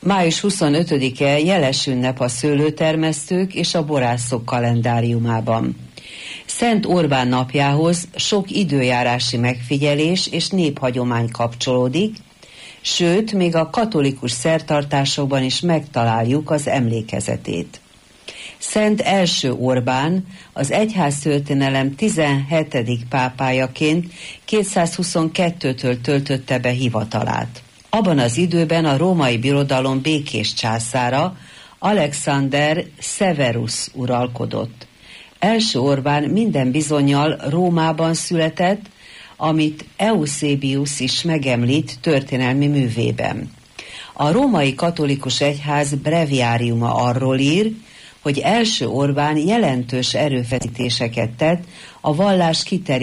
Május 25-e jeles ünnep a szőlőtermesztők és a borászok kalendáriumában. Szent Orbán napjához sok időjárási megfigyelés és néphagyomány kapcsolódik, sőt, még a katolikus szertartásokban is megtaláljuk az emlékezetét. Szent első Orbán az egyháztörténelem 17. pápájaként 222-től töltötte be hivatalát. Abban az időben a római birodalom békés császára, Alexander Severus uralkodott. Első Orbán minden bizonnyal Rómában született, amit Eusebius is megemlít történelmi művében. A római katolikus egyház breviáriuma arról ír, hogy első Orbán jelentős erőfeszítéseket tett a vallás kiterjesztésére,